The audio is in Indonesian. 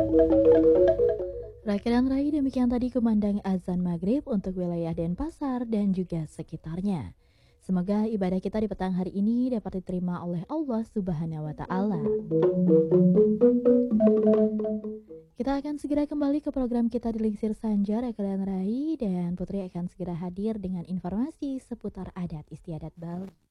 Raka dan Rai, demikian tadi kumandang azan maghrib untuk wilayah Denpasar dan juga sekitarnya. Semoga ibadah kita di petang hari ini dapat diterima oleh Allah Subhanahu wa Ta'ala. Kita akan segera kembali ke program kita di Lingsir Sanjar, Raka dan Rai, dan Putri akan segera hadir dengan informasi seputar adat istiadat Bali.